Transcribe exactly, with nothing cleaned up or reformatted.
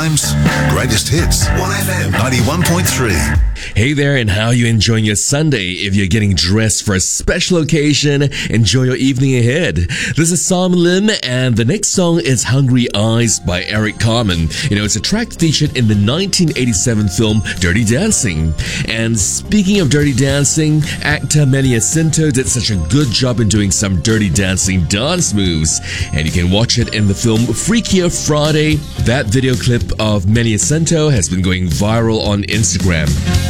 Times Greatest Hits. one F M ninety-one point three. Hey there, and how are you enjoying your Sunday? If you're getting dressed for a special occasion, enjoy your evening ahead. This is Sam Lim, and the next song is Hungry Eyes by Eric Carmen. You know, it's a track featured in the nineteen eighty-seven film Dirty Dancing. And speaking of Dirty Dancing, actor Manny Jacinto did such a good job in doing some Dirty Dancing dance moves. And you can watch it in the film Freakier Friday. That video clip of Manny Jacinto has been going viral on Instagram.